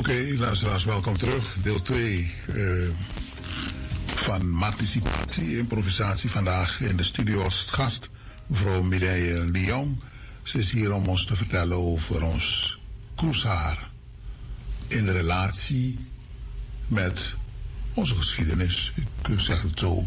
Oké, luisteraars, welkom terug. Deel 2 van Participatie, improvisatie. Vandaag in de studio als gast mevrouw Mireille Lyon. Ze is hier om ons te vertellen over ons kroeshaar in relatie met onze geschiedenis. Ik zeg het zo.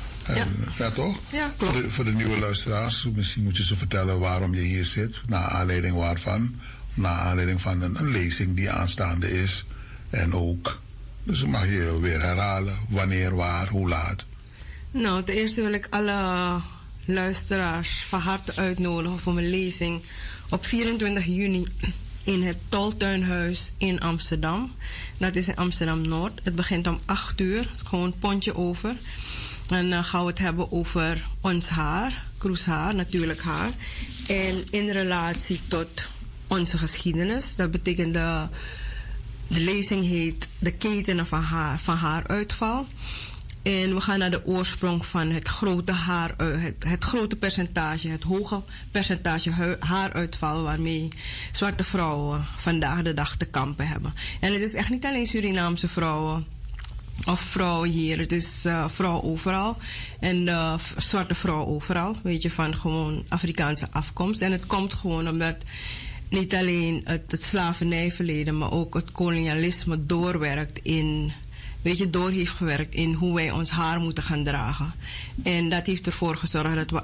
Ja, toch? Ja, klopt. Voor de nieuwe luisteraars, misschien moet je ze vertellen waarom je hier zit. Naar aanleiding waarvan? Naar aanleiding van een lezing die aanstaande is. En ook, dus mag je weer herhalen, wanneer, waar, hoe laat. Nou, ten eerste wil ik alle luisteraars van harte uitnodigen voor mijn lezing op 24 juni in het Toltuinhuis in Amsterdam. Dat is in Amsterdam-Noord. Het begint om 8 uur, gewoon pontje over. En dan gaan we het hebben over ons haar, kroeshaar, natuurlijk haar. En in relatie tot onze geschiedenis. Dat betekent de lezing heet De ketenen van haaruitval. En we gaan naar de oorsprong van het grote het grote percentage, het hoge percentage haaruitval waarmee zwarte vrouwen vandaag de dag te kampen hebben. En het is echt niet alleen Surinaamse vrouwen of vrouwen hier, het is vrouwen overal. En zwarte vrouwen overal, weet je, van gewoon Afrikaanse afkomst. En het komt gewoon omdat niet alleen het slavernijverleden, maar ook het kolonialisme doorwerkt in, weet je, door heeft gewerkt in hoe wij ons haar moeten gaan dragen. En dat heeft ervoor gezorgd dat we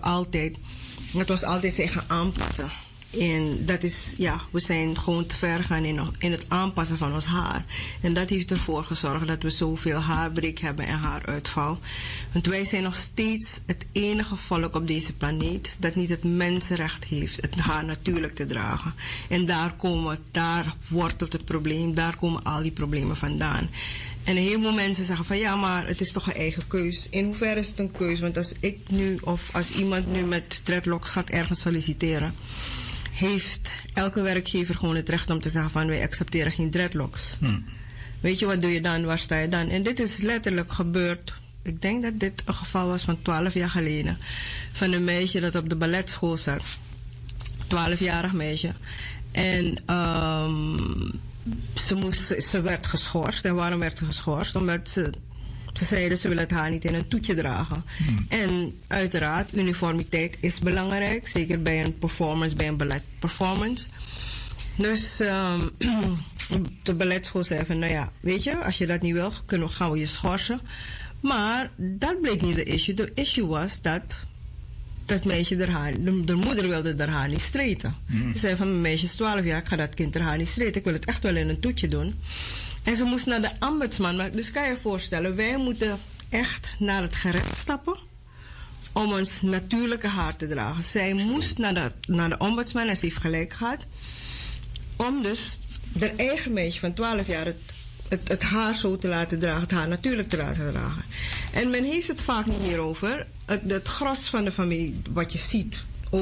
ons altijd zijn gaan aanpassen. En dat is, ja, we zijn gewoon te ver gaan in het aanpassen van ons haar. En dat heeft ervoor gezorgd dat we zoveel haarbreek hebben en haaruitval. Want wij zijn nog steeds het enige volk op deze planeet dat niet het mensenrecht heeft het haar natuurlijk te dragen. En daar wortelt het probleem, daar komen al die problemen vandaan. En heel veel mensen zeggen van ja, maar het is toch een eigen keus. In hoeverre is het een keus? Want als ik nu of als iemand nu met dreadlocks gaat ergens solliciteren, heeft elke werkgever gewoon het recht om te zeggen van wij accepteren geen dreadlocks. Weet je, wat doe je dan? Waar sta je dan? En dit is letterlijk gebeurd. Ik denk dat dit een geval was van 12 jaar geleden. Van een meisje dat op de balletschool zat. 12-jarig meisje. En ze werd geschorst. En waarom werd ze geschorst? Omdat ze zeiden ze willen het haar niet in een toetje dragen. En uiteraard, uniformiteit is belangrijk. Zeker bij een performance, bij een balletperformance. Dus de balletschool zei van, nou ja, weet je, als je dat niet wil, gaan we je schorsen. Maar dat bleek niet de issue. De issue was dat meisje de moeder wilde haar haar niet streten. Ze zei van, mijn meisje is 12 jaar, ik ga dat kind haar haar niet streten. Ik wil het echt wel in een toetje doen. En ze moest naar de ombudsman. Dus kan je je voorstellen, wij moeten echt naar het gerecht stappen om ons natuurlijke haar te dragen. Zij moest naar de ombudsman en ze heeft gelijk gehad. Om dus haar eigen meisje van 12 jaar het haar zo te laten dragen, het haar natuurlijk te laten dragen. En men heeft het vaak niet hierover. Het gros van de familie, wat je ziet,